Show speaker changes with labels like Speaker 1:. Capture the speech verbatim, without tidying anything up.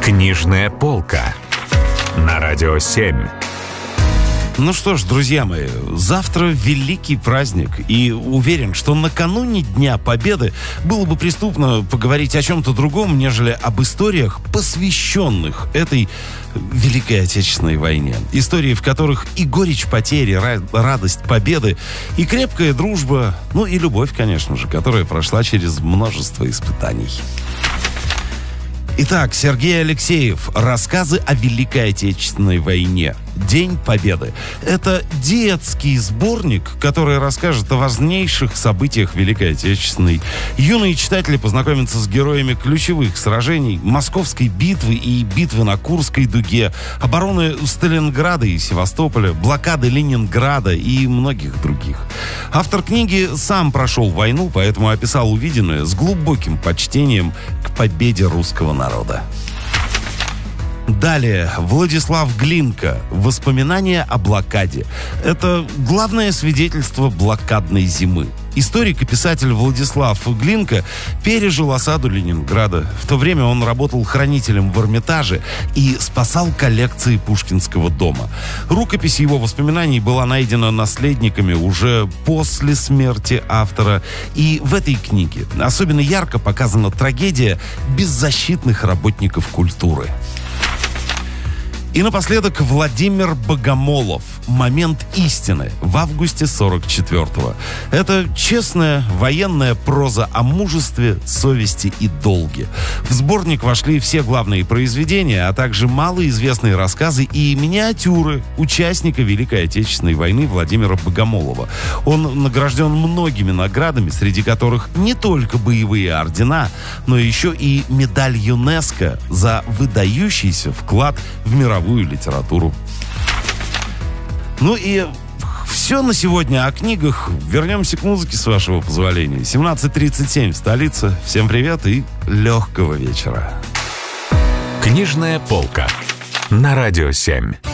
Speaker 1: Книжная полка на Радио семь.
Speaker 2: Ну что ж, друзья мои, завтра великий праздник, и уверен, что накануне Дня Победы было бы преступно поговорить о чем-то другом, нежели об историях, посвященных этой Великой Отечественной войне. Истории, в которых и горечь потери, радость победы, и крепкая дружба, ну и любовь, конечно же, которая прошла через множество испытаний. Итак, Сергей Алексеев. Рассказы о Великой Отечественной войне. День Победы. Это детский сборник, который расскажет о важнейших событиях Великой Отечественной. Юные читатели познакомятся с героями ключевых сражений: Московской битвы и битвы на Курской дуге, обороны Сталинграда и Севастополя, блокады Ленинграда и многих других. Автор книги сам прошел войну, поэтому описал увиденное с глубоким почтением к победе русского народа. Далее, Владислав Глинка. Воспоминания о блокаде. Это главное свидетельство блокадной зимы. Историк и писатель Владислав Глинка пережил осаду Ленинграда. В то время он работал хранителем в Эрмитаже и спасал коллекции Пушкинского дома. Рукопись его воспоминаний была найдена наследниками уже после смерти автора. И в этой книге особенно ярко показана трагедия беззащитных работников культуры. И напоследок Владимир Богомолов. «Момент истины» в августе сорок четвёртого. Это честная военная проза о мужестве, совести и долге. В сборник вошли все главные произведения, а также малоизвестные рассказы и миниатюры участника Великой Отечественной войны Владимира Богомолова. Он награжден многими наградами, среди которых не только боевые ордена, но еще и медаль ЮНЕСКО за выдающийся вклад в мировую литературу. Ну и все на сегодня о книгах. Вернемся к музыке, с вашего позволения. семнадцать тридцать семь в столице. Всем привет и легкого вечера.
Speaker 1: Книжная полка на Радио семь.